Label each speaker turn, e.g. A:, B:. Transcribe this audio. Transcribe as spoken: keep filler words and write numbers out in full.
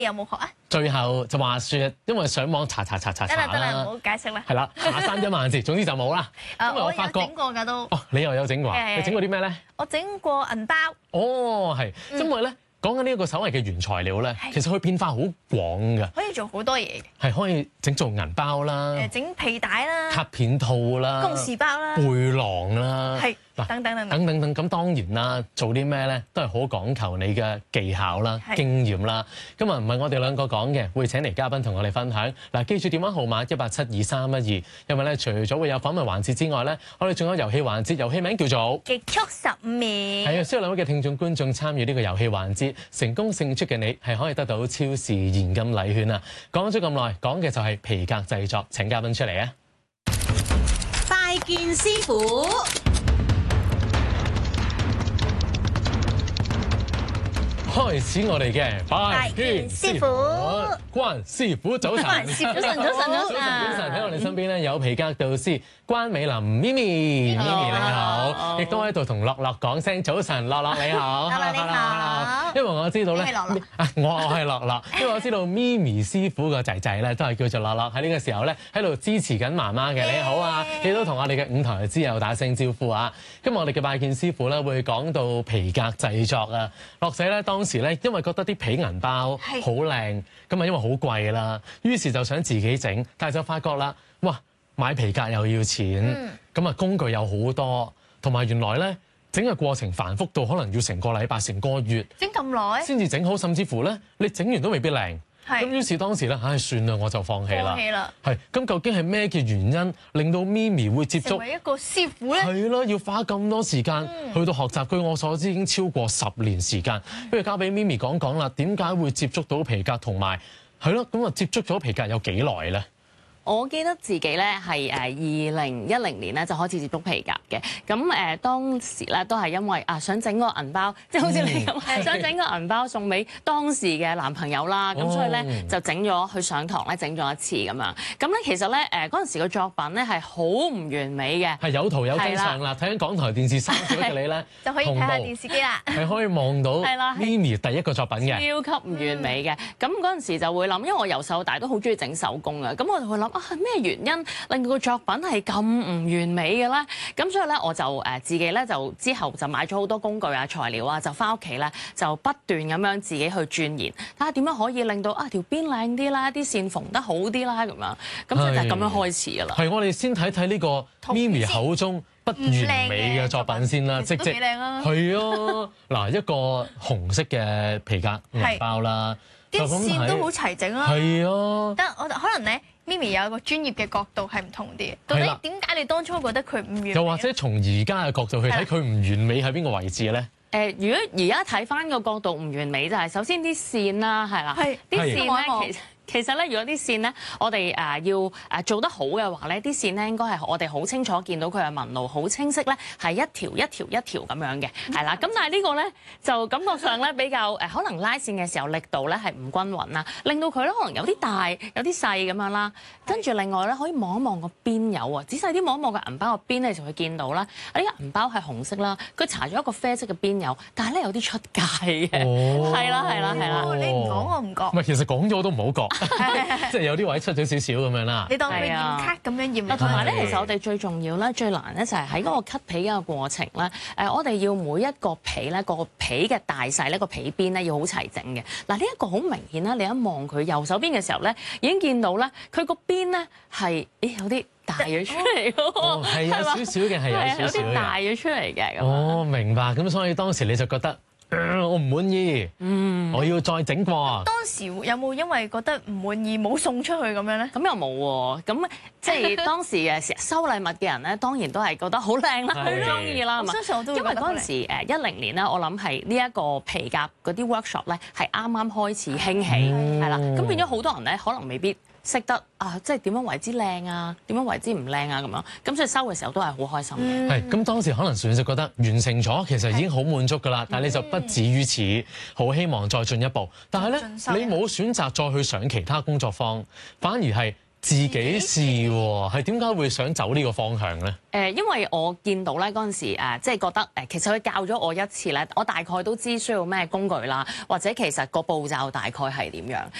A: 有冇學啊？
B: 最後就話説，因為上網查查查查查
A: 得啦得啦，唔
B: 啦，
A: 好解釋啦。
B: 係啦，下山一萬字，總之就冇啦。
A: 誒，
B: 因為我
A: 我
B: 發覺
A: 有整過㗎都。
B: 哦，你又有整過啊？
A: 係係
B: 你整過啲咩咧？
A: 我整過銀包。
B: 哦，係，
A: 嗯
B: 因為咧講緊呢一個所謂嘅原材料咧，
A: 係
B: 其實佢變化好廣㗎，
A: 可以做好多嘢嘅，
B: 係可以整做銀包啦、
A: 誒整皮帶啦、
B: 卡片套啦、
A: 公事包啦，
B: 背囊啦，
A: 係
B: 嗱
A: 等等等等。
B: 等等等，咁當然啦，做啲咩咧都係好講求你嘅技巧啦、
A: 係
B: 經驗啦。今日唔係我哋兩個講嘅，會請嚟嘉賓同我哋分享。嗱，記住電話號碼一八七二三一二，因為咧除咗會有訪問環節之外咧，我哋仲有遊戲環節，遊戲名叫做
A: 極速十五秒。
B: 係啊，需要兩位嘅聽眾觀眾參與呢個遊戲環節，成功勝出嘅你係可以得到超市現金禮券啊！講咗咁耐，講嘅就係皮革製作，請嘉賓出嚟啊！
C: 拜見師傅。
B: 開始我哋嘅拜
A: 見師傅
B: 關師傅早晨，
A: 關師傅早晨早晨早晨
B: 早晨早晨，喺我哋身邊咧有皮革導師關美琳咪咪咪咪你好，亦都喺度同樂樂講聲早晨，樂樂你好，
A: 樂樂你好，
B: 因為我知道咧，
A: 你係樂樂
B: 我我係樂樂，因為我知道咪咪師傅個仔仔咧都係叫做樂樂，喺呢個時候咧喺度支持緊媽媽嘅，你好啊，亦都同我哋嘅五台之友打聲招呼啊！今日我哋嘅拜見師傅咧會講到皮革製作啊，樂仔咧當時咧因為覺得啲皮銀包好靚，咁啊因為好貴啦，於是就想自己整，但係就發覺啦，哇買皮革又要錢，咁啊、嗯、工具又好多，同埋原來咧整嘅過程繁複到可能要成個禮拜、成個月
A: 整咁耐
B: 先至整好，甚至乎咧你整完都未必靚。
A: 係
B: 咁於是當時咧，唉算啦，我就放棄啦。
A: 放棄啦。
B: 係咁，究竟係咩嘅原因令到咪咪會接觸？
A: 成為一個師傅咧，
B: 係啦，要花咁多時間去到學習。據我所知，已經超過十年時間。不如交俾咪咪講講啦，點解會接觸到皮革同埋係咯？咁啊，接觸咗皮革有幾耐咧？
D: 我記得自己咧係誒二零一零年咧就開始接觸皮革嘅，咁誒、呃、當時咧都係因為啊想整個銀包，即係好似你咁，
B: 嗯、
D: 想整個銀包送俾當時嘅男朋友啦，咁、哦、所以咧就整咗去上堂咧整咗一次咁樣，咁咧其實咧誒嗰陣時嘅作品咧係好唔完美嘅，
B: 係有圖有真相啦，睇緊港台電視三十一嘅你咧
A: 就可以睇下電視機啦，
B: 係可以望到咪咪第一個作品嘅，
D: 超級唔完美嘅，咁嗰陣時就會諗，因為我由細到大都好中意整手工嘅，咁我就會諗啊咩原因令到個作品係咁唔完美嘅咧？咁所以咧我就誒自己咧就之後就買咗好多工具啊材料啊，就翻屋企咧就不斷咁樣自己去鑽研，睇下點樣可以令到啊條邊靚啲啦，啲線縫得好啲啦咁樣，咁所以就咁樣開始㗎啦。
B: 係我哋先睇睇呢個咪咪口中不完美嘅作品先啦，
A: 即即係啊，
B: 係啊嗱一個紅色嘅皮革銀包啦，
A: 啲線都好齊整啦，
B: 係啊，
A: 得我可能咧。咪咪有一個專業嘅角度係唔同啲嘅，到底點解你當初覺得佢唔完美？
B: 又或者從而家嘅角度去睇佢唔完美喺邊個位置咧？
D: 誒，如果而家睇翻個角度唔完美，就係首先啲線啦，係啦，啲線咧其實。其實咧，如果啲線咧，我哋誒要誒做得好嘅話咧，啲線咧應該係我哋好清楚見到佢嘅紋路，好清晰咧，係一條一條一條咁樣嘅，係啦。咁但係呢個咧就感覺上咧比較誒，可能拉線嘅時候力度咧係唔均勻啦，令到佢咧可能有啲大，有啲細咁樣啦。跟住另外咧，可以望一望個邊有啊，仔細啲望一望個銀包個邊咧，就會見到啦。呢個銀包係紅色啦，佢搽咗一個啡色嘅邊有，但係咧有啲出界嘅，係啦係啦係啦。
A: 你唔講我唔覺。
B: 唔係，其實講咗我都唔好覺。即係有啲位出咗少少咁樣啦。
A: 你當佢驗卡咁樣驗。
D: 同埋咧，其實我哋最重要咧、最難咧就係喺嗰個 cut 皮嘅過程咧。誒，我哋要每一個皮咧，個皮嘅大細咧，個皮邊咧要好齊整嘅。嗱，呢一個好明顯啦，你一望佢右手邊嘅時候咧，已經見到咧，佢個邊咧係誒有啲大咗出嚟嘅。
B: 哦，係有少少嘅，係有少少嘅。
D: 有啲大咗出嚟嘅。
B: 哦，明白。咁所以當時你就覺得。呃、我唔滿意，嗯，我要再整過。
A: 當時有冇因為覺得唔滿意冇送出去咁樣咧？
D: 咁又冇喎，咁即係當時誒收禮物嘅人咧，當然都係覺得好靚啦，好中意啦，係嘛？
A: 相信我都會
D: 因為嗰陣時誒一零年咧，我諗係呢一個皮革嗰啲 workshop 咧係啱啱開始興起，係啦，咁變咗好多人咧可能未必識得啊，即係點樣為之靚啊，點樣為之唔靚啊咁樣，咁所以收嘅時候都係好開心嘅。
B: 係，咁當時可能純粹覺得完成咗，其實已經好滿足㗎啦，但係你就不止於此，好希望再進一步。但係咧，你冇選擇再去上其他工作坊，反而係自己試喎，係點解會想走呢個方向咧？
D: 誒，因為我見到咧嗰陣時誒，即係覺得誒，其實佢教咗我一次咧，我大概都知需要咩工具啦，或者其實個步驟大概係點樣。